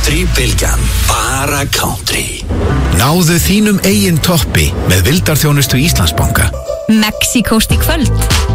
Country-bylgjan, bara country. Náðu þínum eigin toppi með vildarþjónustu Íslandsbanka. Mexíkóst í kvöld.